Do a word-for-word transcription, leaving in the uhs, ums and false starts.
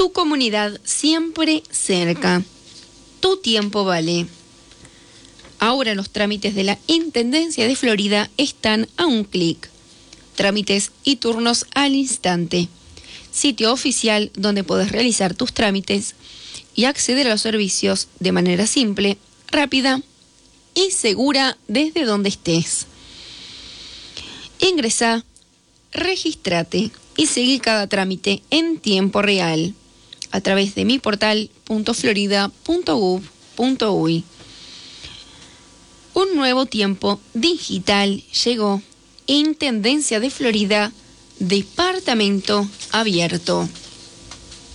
Tu comunidad siempre cerca. Tu tiempo vale. Ahora los trámites de la Intendencia de Florida están a un clic. Trámites y turnos al instante. Sitio oficial donde podés realizar tus trámites y acceder a los servicios de manera simple, rápida y segura desde donde estés. Ingresá, regístrate y seguí cada trámite en tiempo real a través de mi portal punto florida punto gov punto uy. Un nuevo tiempo digital llegó. Intendencia de Florida, Departamento Abierto.